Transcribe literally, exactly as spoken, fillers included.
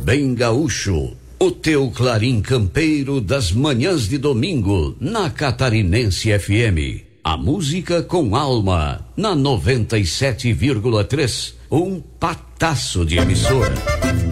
Bem Gaúcho, o teu Clarim Campeiro das manhãs de domingo, na Catarinense F M. A música com alma, na noventa e sete vírgula três, um pataço de emissora.